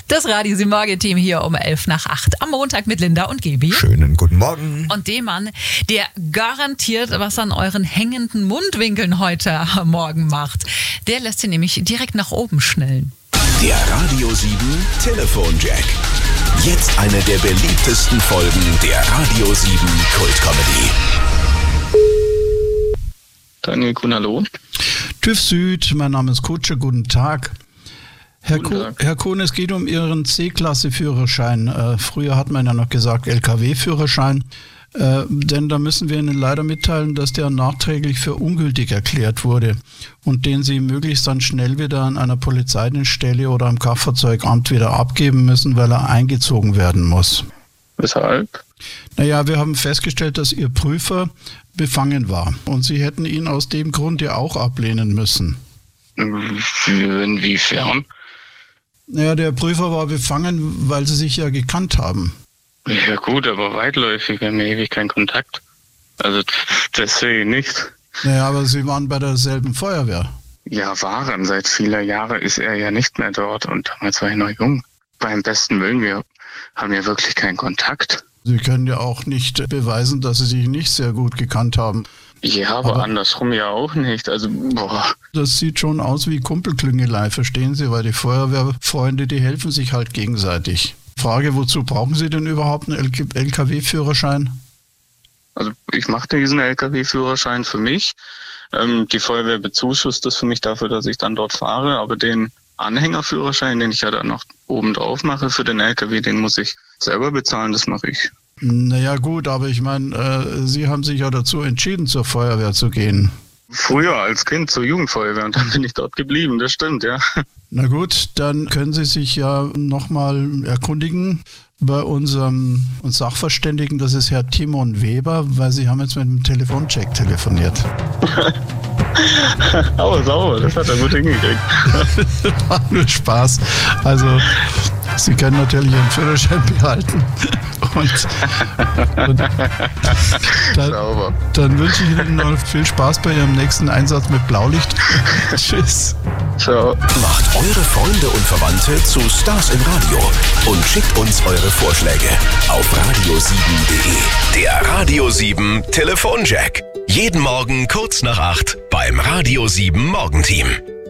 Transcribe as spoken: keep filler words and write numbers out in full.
Das Radio sieben Morgen-Team hier um elf nach acht am Montag mit Linda und Gebi. Schönen guten Morgen. Und dem Mann, der garantiert was an euren hängenden Mundwinkeln heute Morgen macht. Der lässt sie nämlich direkt nach oben schnellen. Der Radio sieben Telefonjack. Jetzt eine der beliebtesten Folgen der Radio sieben Kultcomedy. Daniel Kuhn, hallo. TÜV Süd, mein Name ist Kutsche, guten Tag. Herr, Guten Tag. Kuh, Herr Kuhn, es geht um Ihren C-Klasse-Führerschein. Äh, früher hat man ja noch gesagt L K W-Führerschein. Äh, denn da müssen wir Ihnen leider mitteilen, dass der nachträglich für ungültig erklärt wurde und den Sie möglichst dann schnell wieder an einer Polizeidienststelle oder am Kraftfahrzeugamt wieder abgeben müssen, weil er eingezogen werden muss. Weshalb? Naja, wir haben festgestellt, dass Ihr Prüfer befangen war und Sie hätten ihn aus dem Grund ja auch ablehnen müssen. Inwiefern? Naja, der Prüfer war befangen, weil Sie sich ja gekannt haben. Ja gut, aber weitläufig, wir haben ja ewig keinen Kontakt. Also deswegen nicht. Naja, aber Sie waren bei derselben Feuerwehr. Ja, waren. Seit vieler Jahren ist er ja nicht mehr dort und damals war ich noch jung. Beim besten Willen, wir haben ja wirklich keinen Kontakt. Sie können ja auch nicht beweisen, dass Sie sich nicht sehr gut gekannt haben. Ja, aber, Aber- andersrum ja auch nicht. Also, boah. Das sieht schon aus wie Kumpelklüngelei, verstehen Sie? Weil die Feuerwehrfreunde, die helfen sich halt gegenseitig. Frage, wozu brauchen Sie denn überhaupt einen L K W-Führerschein? Also ich mache diesen L K W-Führerschein für mich. Ähm, die Feuerwehr bezuschusst das für mich dafür, dass ich dann dort fahre. Aber den Anhängerführerschein, den ich ja dann noch oben drauf mache für den L K W, den muss ich selber bezahlen. Das mache ich. Naja gut, aber ich meine, äh, Sie haben sich ja dazu entschieden, zur Feuerwehr zu gehen. Früher als Kind zur Jugendfeuerwehr und dann bin ich dort geblieben. Das stimmt, ja. Na gut, dann können Sie sich ja nochmal erkundigen bei unserem Sachverständigen, das ist Herr Timon Weber, weil Sie haben jetzt mit dem Telefoncheck telefoniert. Aber sauber, das hat er gut hingekriegt. War nur Spaß. Also, Sie können natürlich Ihren Führerschein behalten. Und, und dann, Sauber. dann wünsche ich Ihnen noch viel Spaß bei Ihrem nächsten Einsatz mit Blaulicht. Tschüss. Ciao. Macht eure Freunde und Verwandte zu Stars im Radio und schickt uns eure Vorschläge auf radio sieben punkt de. Der Radio sieben Telefonjack. Jeden Morgen kurz nach acht beim Radio sieben Morgenteam.